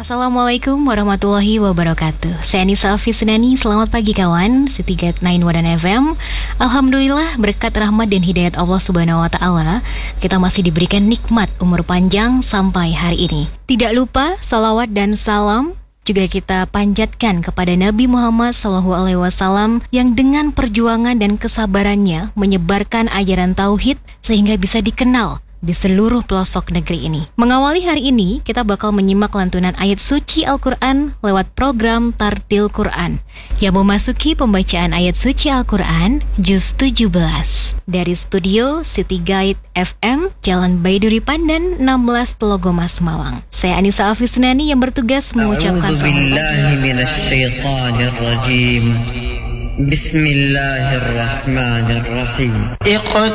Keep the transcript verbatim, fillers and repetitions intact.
Assalamualaikum warahmatullahi wabarakatuh. Saya Anissa Afisnani, selamat pagi kawan City Guide sembilan Wadan F M. Alhamdulillah berkat rahmat dan hidayat Allah Subhanahu Wa Taala, kita masih diberikan nikmat umur panjang sampai hari ini. Tidak lupa salawat dan salam juga kita panjatkan kepada Nabi Muhammad shallallahu alaihi wasallam yang dengan perjuangan dan kesabarannya menyebarkan ajaran tauhid sehingga bisa dikenal di seluruh pelosok negeri ini. Mengawali hari ini, kita bakal menyimak lantunan ayat suci Al-Quran lewat program Tartil Quran yang memasuki pembacaan ayat suci Al-Quran Juz tujuh belas dari studio City Guide F M, Jalan Baiduri Pandan enam belas Telogomas Malang. Saya Anissa Afisnani yang bertugas mengucapkan selamat pagi. Bismillahirrahmanirrahim.